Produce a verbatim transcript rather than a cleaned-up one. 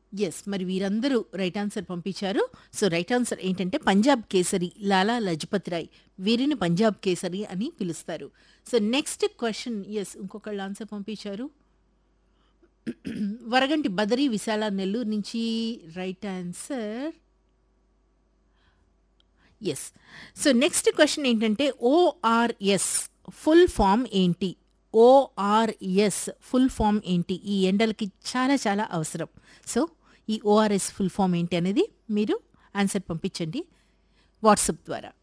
Yes. మరి వీరందరూ right answer పంపించారు. సో, రైట్ ఆన్సర్ ఏంటంటే పంజాబ్ కేసరి లాలా లజపతి రాయ్. వీరిని పంజాబ్ కేసరి అని పిలుస్తారు. So, next question yes. ఇంకొకళ్ళు ఆన్సర్ పంపించారు. వరగంటి బదరి విశాల నెల్లూరు నుంచి right answer. Yes. So, next question ఏంటంటే ఓఆర్ఎస్ ఫుల్ ఫార్మ్ ఏంటి? ఓఆర్ఎస్ ఫుల్ ఫార్మ్ ఏంటి? ఈ ఎండలకి చాలా చాలా అవసరం. సో, ఈ ఓఆర్ఎస్ ఫుల్ ఫార్మ్ ఏంటి అనేది మీరు ఆన్సర్ పంపించండి వాట్సాప్ ద్వారా.